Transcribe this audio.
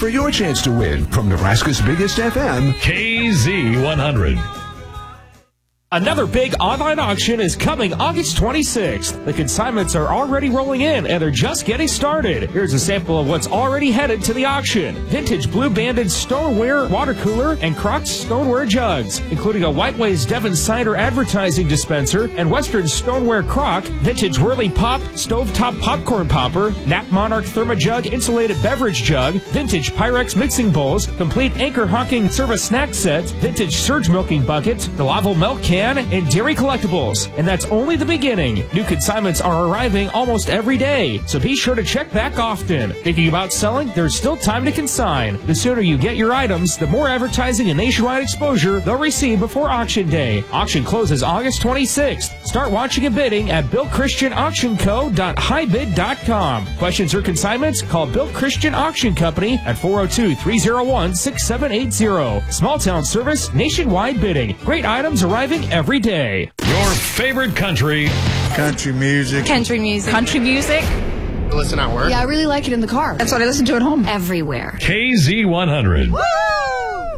for your chance to win from Nebraska's biggest FM, KZ100. Another big online auction is coming August 26th. The consignments are already rolling in, and they're just getting started. Here's a sample of what's already headed to the auction. Vintage Blue Banded stoneware water cooler and Crocs stoneware jugs, including a Whiteways Devon cider advertising dispenser and Western stoneware crock, vintage Whirly Pop stovetop popcorn popper, Nap Monarch Thermojug insulated beverage jug, vintage Pyrex mixing bowls, complete Anchor Hawking service snack set, vintage Surge milking bucket, the Laval milk can, and dairy collectibles. And that's only the beginning. New consignments are arriving almost every day, so be sure to check back often. Thinking about selling? There's still time to consign. The sooner you get your items, the more advertising and nationwide exposure they'll receive before auction day. Auction closes August 26th. Start watching and bidding at BillChristianAuctionCo.highbid.com. Questions or consignments? Call Bill Christian Auction Company at 402-301-6780. Small town service, nationwide bidding. Great items arriving every day. Your favorite country. Country music. Country music. Country music. Listen at work. Yeah, I really like it in the car. That's what I listen to at home. Everywhere. KZ100. Woo!